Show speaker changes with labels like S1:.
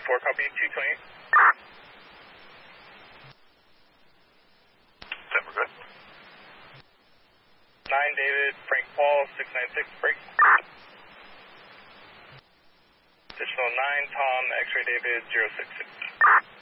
S1: 4, copy, 228.
S2: 10, we're good.
S1: 9, David, Frank Paul, 696, break. Additional 9, Tom, X-ray David, 066.